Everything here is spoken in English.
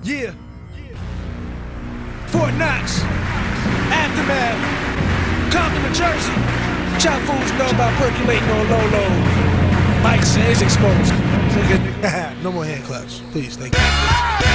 Yeah. Fort Knox, Aftermath, Compton, New Jersey. Chop fools know about percolating on low. Mike says exposed. No more hand claps, please. Thank you.